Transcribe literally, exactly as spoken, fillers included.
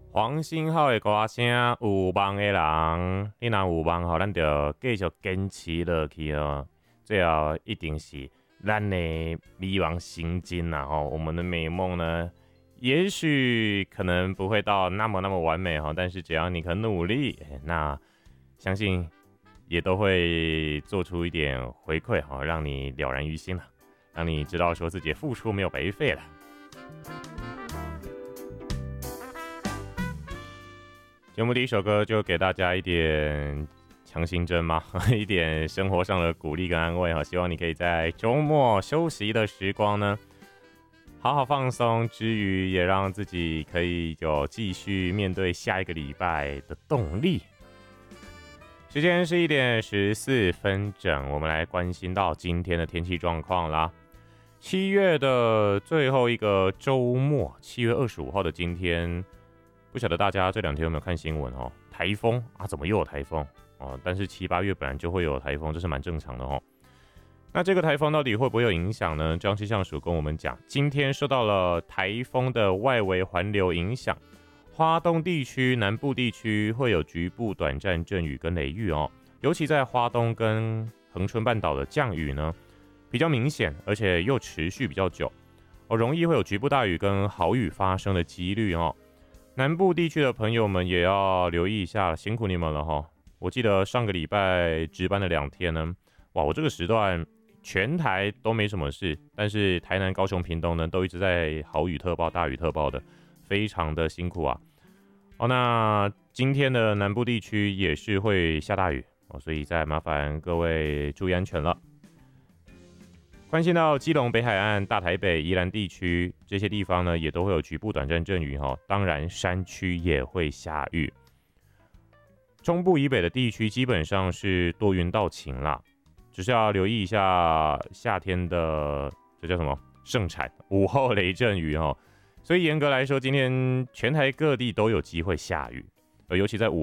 黄星浩的歌声，有梦的人，你若有梦吼，咱就继续坚持落去哦。最后一定是咱的美梦成真啦吼。我们的美梦呢，也许可能不会到那么那么完美哈，但是只要你肯努力，那相信也都会做出一点回馈哈，让你了然于心了，让你知道说自己付出没有白费了。节目第一首歌就给大家一点强心针嘛，一点生活上的鼓励跟安慰哈。希望你可以在周末休息的时光呢，好好放松之余，也让自己可以有继续面对下一个礼拜的动力。时间是一点十四分整，我们来关心到今天的天气状况啦。七月的最后一个周末，七月二十五号的今天。不晓得大家这两天有没有看新闻哦？台风啊，怎么又有台风哦？但是七八月本来就会有台风，这是蛮正常的哦。那这个台风到底会不会有影响呢？中央气象署跟我们讲，今天受到了台风的外围环流影响，花东地区、南部地区会有局部短暂阵雨跟雷雨哦。尤其在花东跟恒春半岛的降雨呢，比较明显，而且又持续比较久哦，容易会有局部大雨跟豪雨发生的几率哦。南部地区的朋友们也要留意一下，辛苦你们了哈！我记得上个礼拜值班的两天呢，哇，我这个时段全台都没什么事，但是台南、高雄、屏东呢，都一直在豪雨特报、大雨特报的，非常的辛苦啊！哦，那今天的南部地区也是会下大雨哦，所以再麻烦各位注意安全了。关心到基隆、北海岸、大台北、宜兰地区这些地方呢，也都会有局部短暂阵雨哈。当然，山区也会下雨。中部以北的地区基本上是多云到晴啦，只是要留意一下夏天的这叫什么盛产午后雷阵雨哈。所以严格来说，今天全台各地都有机会下雨，尤其在午